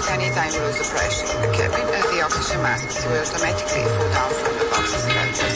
at any time lose the pressure in the cabin, the oxygen masks will automatically fall down from the boxes.